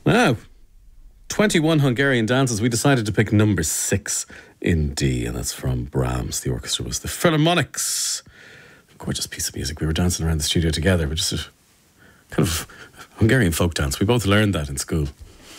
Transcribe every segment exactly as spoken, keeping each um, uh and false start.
Now, twenty-one Hungarian dances. We decided to pick number six in D, and that's from Brahms. The orchestra was the Philharmonics. Gorgeous piece of music. We were dancing around the studio together. We're just a kind of Hungarian folk dance. We both learned that in school.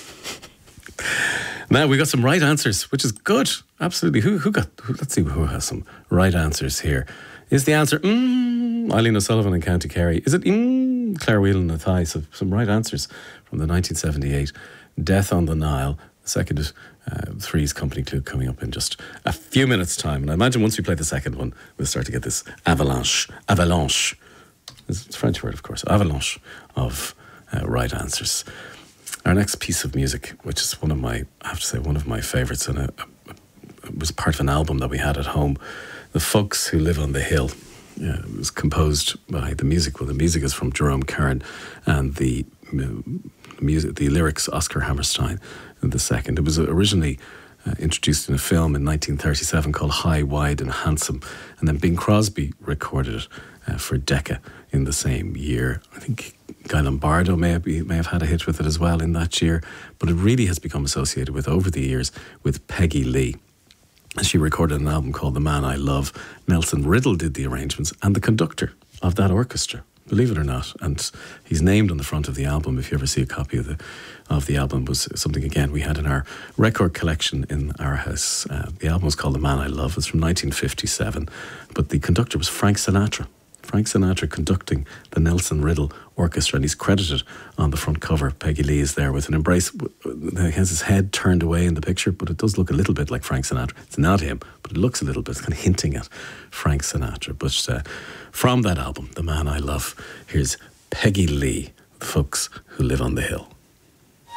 Now, we got some right answers, which is good. Absolutely. Who who got, who, let's see who has some right answers here. Is the answer, mm, Eileen O'Sullivan in County Kerry? Is it, mm, Claire Whelan and Thai? So some right answers from the nineteen seventy-eight Death on the Nile. The second uh, Three's Company Clue coming up in just a few minutes' time. And I imagine once we play the second one, we'll start to get this avalanche, avalanche, it's a French word, of course, avalanche of uh, right answers. Our next piece of music, which is one of my, I have to say, one of my favourites, and a, a, it was part of an album that we had at home, The Folks Who Live on the Hill. Yeah, it was composed by the music. Well, the music is from Jerome Kern, and the uh, music, the lyrics, Oscar Hammerstein the second. It was originally uh, introduced in a film in nineteen thirty-seven called High, Wide and Handsome, and then Bing Crosby recorded it uh, for Decca in the same year. I think Guy Lombardo may have, be, may have had a hit with it as well in that year, but it really has become associated with, over the years, with Peggy Lee. She recorded an album called The Man I Love. Nelson Riddle did the arrangements, and the conductor of that orchestra, believe it or not, and he's named on the front of the album. If you ever see a copy of the of the album, was something, again, we had in our record collection in our house. Uh, the album was called The Man I Love. It's from nineteen fifty-seven, but the conductor was Frank Sinatra. Frank Sinatra conducting the Nelson Riddle Orchestra, and he's credited on the front cover. Peggy Lee is there with an embrace. He has his head turned away in the picture, but it does look a little bit like Frank Sinatra. It's not him, but it looks a little bit, it's kind of hinting at Frank Sinatra. But uh, from that album, The Man I Love, here's Peggy Lee, The Folks Who Live on the Hill.